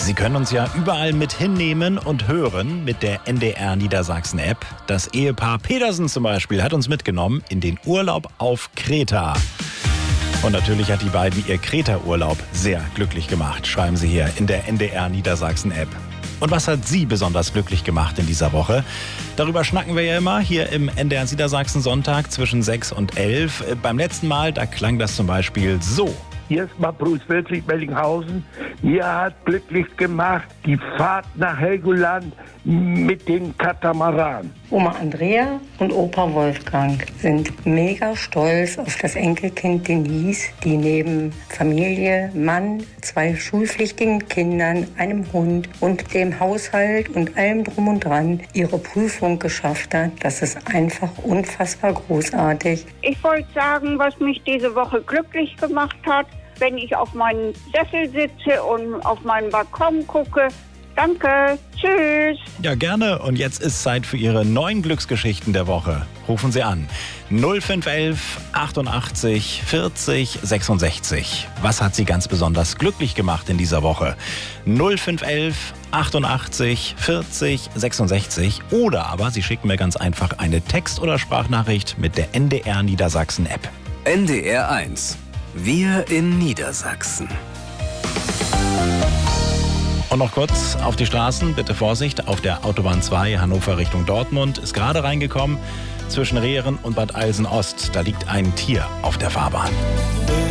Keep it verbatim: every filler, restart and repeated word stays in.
Sie können uns ja überall mit hinnehmen und hören mit der N D R Niedersachsen-App. Das Ehepaar Pedersen zum Beispiel hat uns mitgenommen in den Urlaub auf Kreta. Und natürlich hat die beiden ihr Kreta-Urlaub sehr glücklich gemacht, schreiben sie hier in der N D R Niedersachsen-App. Und was hat Sie besonders glücklich gemacht in dieser Woche? Darüber schnacken wir ja immer hier im N D R Niedersachsen Sonntag zwischen sechs und elf. Beim letzten Mal, da klang das zum Beispiel so. Hier ist mal Bruce Wilfried Bellinghausen. Mir hat glücklich gemacht die Fahrt nach Helgoland mit dem Katamaran. Oma Andrea und Opa Wolfgang sind mega stolz auf das Enkelkind Denise, die neben Familie, Mann, zwei schulpflichtigen Kindern, einem Hund und dem Haushalt und allem drum und dran ihre Prüfung geschafft hat. Das ist einfach unfassbar großartig. Ich wollte sagen, was mich diese Woche glücklich gemacht hat, wenn ich auf meinen Sessel sitze und auf meinen Balkon gucke. Danke, tschüss. Ja, gerne. Und jetzt ist Zeit für Ihre neuen Glücksgeschichten der Woche. Rufen Sie an. null fünf elf achtundachtzig vierzig sechsundsechzig. Was hat Sie ganz besonders glücklich gemacht in dieser Woche? null fünf elf achtundachtzig vierzig sechsundsechzig. Oder aber Sie schicken mir ganz einfach eine Text- oder Sprachnachricht mit der N D R Niedersachsen-App. N D R eins. Wir in Niedersachsen. Und noch kurz auf die Straßen, bitte Vorsicht, auf der Autobahn zwei Hannover Richtung Dortmund ist gerade reingekommen. Zwischen Rehren und Bad Eilsen Ost, da liegt ein Tier auf der Fahrbahn.